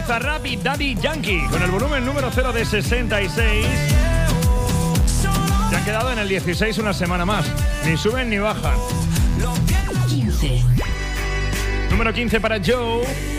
Bizarrap y Daddy Yankee, con el volumen número 0 de 66. Se han quedado en el 16 una semana más. Ni suben ni bajan. 15. Número 15 para Joe.